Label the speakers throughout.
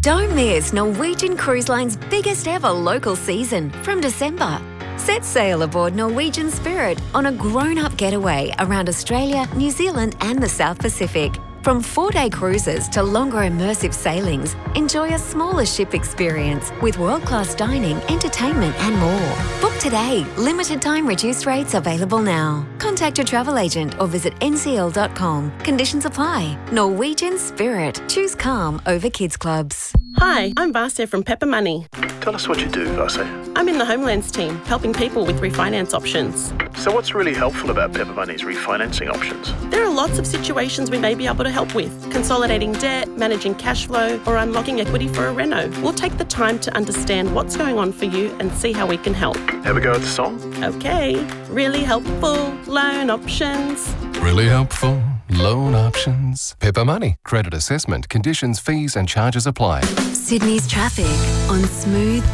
Speaker 1: Don't miss Norwegian Cruise Line's biggest ever local season from December. Set sail aboard Norwegian Spirit on a grown-up getaway around Australia, New Zealand and the South Pacific. From 4-day cruises to longer immersive sailings, enjoy a smaller ship experience with world-class dining, entertainment and more. Book today. Limited time reduced rates available now. Contact your travel agent or visit ncl.com. Conditions apply. Norwegian Spirit. Choose calm over kids clubs.
Speaker 2: Hi, I'm Vasya from Pepper Money.
Speaker 3: Tell us what you do, Vasya.
Speaker 2: I'm in the Homelands team, helping people with refinance options.
Speaker 3: So what's really helpful about Pepper Money's refinancing options?
Speaker 2: There are lots of situations we may be able to help with. Consolidating debt, managing cash flow, or unlocking equity for a reno. We'll take the time to understand what's going on for you and see how we can help.
Speaker 3: Have a go at the song?
Speaker 2: Okay. Really helpful loan options.
Speaker 4: Really helpful loan options. Pepper Money. Credit assessment, conditions, fees and charges apply.
Speaker 1: Sydney's traffic on Smooth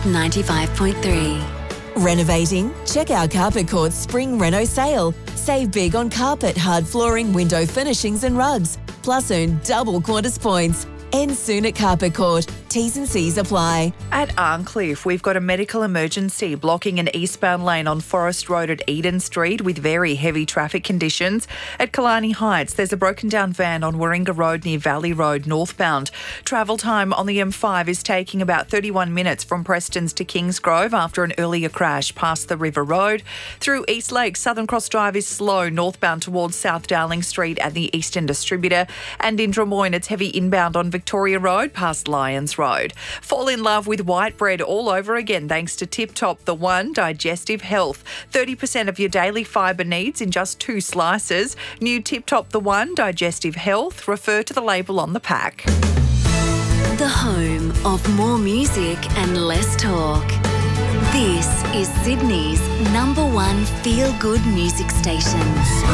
Speaker 1: 95.3.
Speaker 5: Renovating? Check our Carpet Court Spring Reno sale. Save big on carpet, hard flooring, window finishings and rugs. Plus earn double Qantas points. End soon at Carpet Court. T's and C's apply.
Speaker 6: At Arncliffe, we've got a medical emergency blocking an eastbound lane on Forest Road at Eden Street with very heavy traffic conditions. At Killarney Heights, there's a broken down van on Warringah Road near Valley Road northbound. Travel time on the M5 is taking about 31 minutes from Prestons to Kingsgrove after an earlier crash past the River Road. Through East Lake, Southern Cross Drive is slow northbound towards South Darling Street at the Eastern Distributor. And in Drummoyne, it's heavy inbound on Victoria Road past Lyons Road. Fall in love with white bread all over again thanks to Tip Top The One Digestive Health. 30% of your daily fibre needs in just 2 slices. New Tip Top The One Digestive Health. Refer to the label on the pack.
Speaker 1: The home of more music and less talk. This is Sydney's #1 feel-good music station.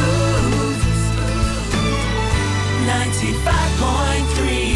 Speaker 7: 95.3.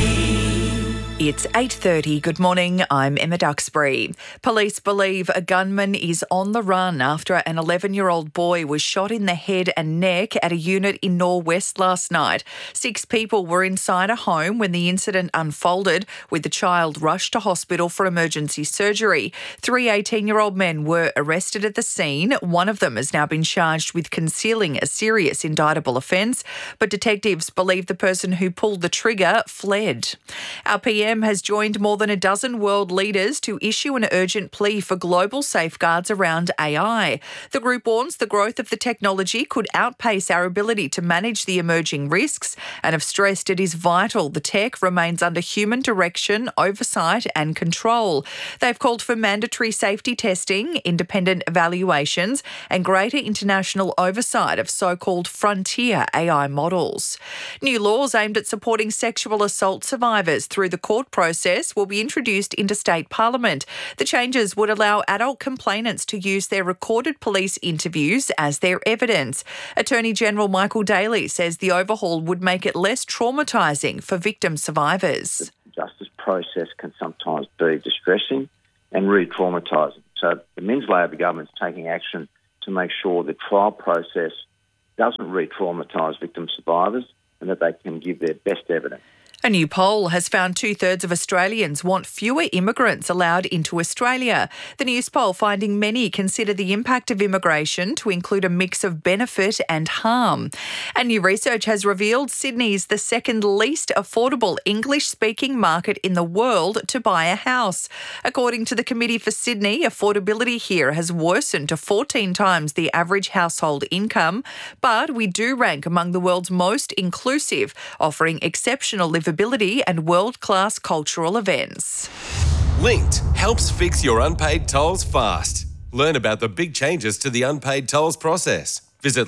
Speaker 6: It's 8:30. Good morning. I'm Emma Duxbury. Police believe a gunman is on the run after an 11-year-old boy was shot in the head and neck at a unit in Norwest last night. 6 people were inside a home when the incident unfolded, with the child rushed to hospital for emergency surgery. 3 18-year-old men were arrested at the scene. One of them has now been charged with concealing a serious indictable offence, but detectives believe the person who pulled the trigger fled. Our PM has joined more than a dozen world leaders to issue an urgent plea for global safeguards around AI. The group warns the growth of the technology could outpace our ability to manage the emerging risks and have stressed it is vital the tech remains under human direction, oversight and control. They've called for mandatory safety testing, independent evaluations and greater international oversight of so-called frontier AI models. New laws aimed at supporting sexual assault survivors through the court process will be introduced into state parliament. The changes would allow adult complainants to use their recorded police interviews as their evidence. Attorney General Michael Daly says the overhaul would make it less traumatising for victim survivors.
Speaker 8: The justice process can sometimes be distressing and re-traumatising. So the Men's Labour government's taking action to make sure the trial process doesn't re-traumatise victim survivors and that they can give their best evidence.
Speaker 6: A new poll has found 2/3 of Australians want fewer immigrants allowed into Australia. The news poll finding many consider the impact of immigration to include a mix of benefit and harm. And new research has revealed Sydney is the second least affordable English-speaking market in the world to buy a house. According to the Committee for Sydney, affordability here has worsened to 14 times the average household income, but we do rank among the world's most inclusive, offering exceptional livability and world-class cultural events.
Speaker 9: Linked helps fix your unpaid tolls fast. Learn about the big changes to the unpaid tolls process. Visit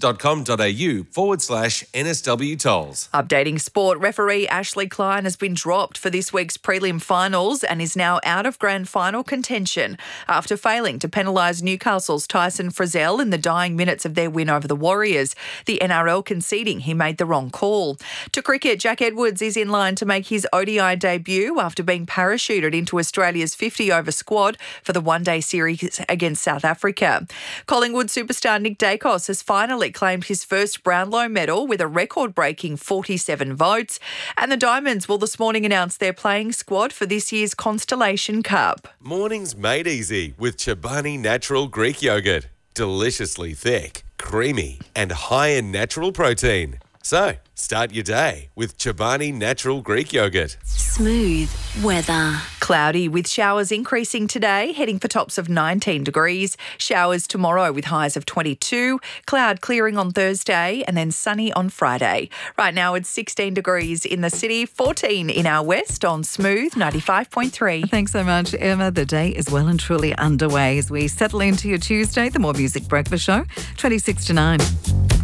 Speaker 9: linked.com.au/NSW tolls.
Speaker 6: Updating sport, referee Ashley Klein has been dropped for this week's prelim finals and is now out of grand final contention after failing to penalise Newcastle's Tyson Frizzell in the dying minutes of their win over the Warriors. The NRL conceding he made the wrong call. To cricket, Jack Edwards is in line to make his ODI debut after being parachuted into Australia's 50-over squad for the one-day series against South Africa. Collingwood superstar Nick Dacos Ross has finally claimed his first Brownlow medal with a record-breaking 47 votes. And the Diamonds will this morning announce their playing squad for this year's Constellation Cup.
Speaker 9: Mornings made easy with Chobani Natural Greek Yogurt. Deliciously thick, creamy and high in natural protein. So, start your day with Chobani Natural Greek Yogurt.
Speaker 1: Smooth weather.
Speaker 6: Cloudy with showers increasing today, heading for tops of 19 degrees. Showers tomorrow with highs of 22. Cloud clearing on Thursday and then sunny on Friday. Right now it's 16 degrees in the city, 14 in our west on Smooth 95.3.
Speaker 7: Thanks so much, Emma. The day is well and truly underway as we settle into your Tuesday, the More Music Breakfast Show, 26 to 9.